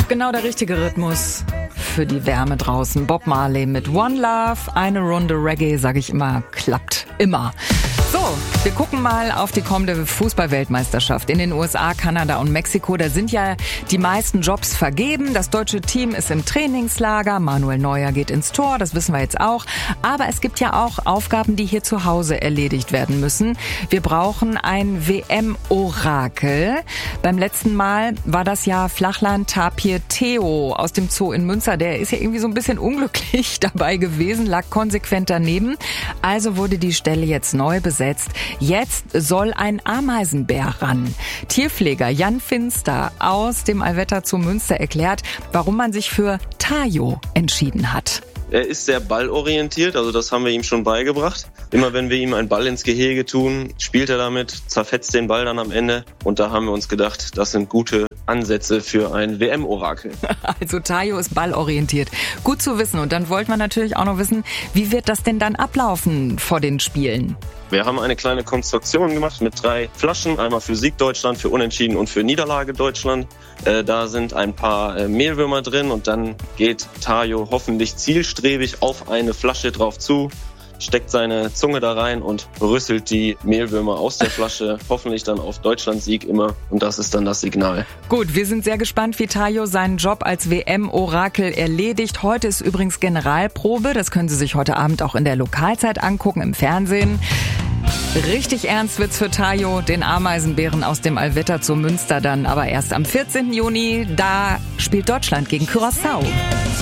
Genau der richtige Rhythmus für die Wärme draußen. Bob Marley mit One Love, eine Runde Reggae, sage ich immer, klappt immer. So, wir gucken mal auf die kommende Fußball-Weltmeisterschaft in den USA, Kanada und Mexiko. Da sind ja die meisten Jobs vergeben. Das deutsche Team ist im Trainingslager. Manuel Neuer geht ins Tor, das wissen wir jetzt auch. Aber es gibt ja auch Aufgaben, die hier zu Hause erledigt werden müssen. Wir brauchen ein WM-Orakel. Beim letzten Mal war das ja Flachland Tapir Theo aus dem Zoo in Münster. Der ist ja irgendwie so ein bisschen unglücklich dabei gewesen, lag konsequent daneben. Also wurde die Stelle jetzt neu besetzt. Jetzt soll ein Ameisenbär ran. Tierpfleger Jan Finster aus dem Allwetter Zoo Münster erklärt, warum man sich für Tayo entschieden hat. Er ist sehr ballorientiert, also das haben wir ihm schon beigebracht. Immer wenn wir ihm einen Ball ins Gehege tun, spielt er damit, zerfetzt den Ball dann am Ende. Und da haben wir uns gedacht, das sind gute Ansätze für ein WM-Orakel. Also Tayo ist ballorientiert. Gut zu wissen. Und dann wollte man natürlich auch noch wissen, wie wird das denn dann ablaufen vor den Spielen? Wir haben eine kleine Konstruktion gemacht mit 3 Flaschen, einmal für Sieg Deutschland, für Unentschieden und für Niederlage Deutschland. Da sind ein paar Mehlwürmer drin und dann geht Tayo hoffentlich zielstrebig auf eine Flasche drauf zu, steckt seine Zunge da rein und rüsselt die Mehlwürmer aus der Flasche, hoffentlich dann auf Deutschland-Sieg immer. Und das ist dann das Signal. Gut, wir sind sehr gespannt, wie Tayo seinen Job als WM-Orakel erledigt. Heute ist übrigens Generalprobe. Das können Sie sich heute Abend auch in der Lokalzeit angucken, im Fernsehen. Richtig ernst wird's für Tayo, den Ameisenbären aus dem Allwetter Zoo Münster dann aber erst am 14. Juni. Da spielt Deutschland gegen Curaçao.